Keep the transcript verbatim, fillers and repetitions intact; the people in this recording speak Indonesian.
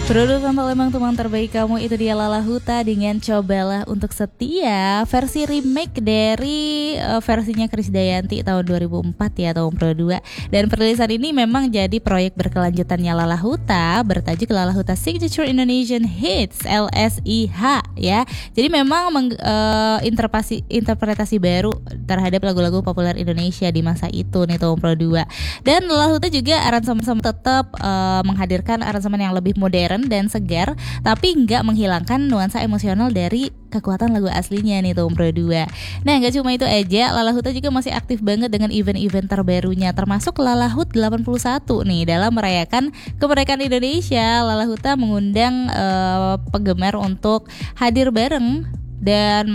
Produk untuk emang terbaik kamu itu dia Lala Huta dengan Cobalah Untuk Setia, versi remake dari uh, versinya Krisdayanti tahun dua ribu empat ya, tahun Pro dua. Dan perilisan ini memang jadi proyek berkelanjutannya Lala Huta bertajuk Lala Huta Signature Indonesian Hits L S I H ya. Jadi memang meng, uh, interpretasi interpretasi baru terhadap lagu-lagu populer Indonesia di masa itu nih tahun Pro dua. Dan Lala Huta juga aransemen tetap uh, menghadirkan aransemen yang lebih modern dan segar, tapi nggak menghilangkan nuansa emosional dari kekuatan lagu aslinya nih tahun Pro dua. Nah, nggak cuma itu aja, Lala Huta juga masih aktif banget dengan event-event terbarunya, termasuk Lala Hut delapan puluh satu nih. Dalam merayakan kemerdekaan Indonesia, Lala Huta mengundang uh, penggemar untuk hadir bareng dan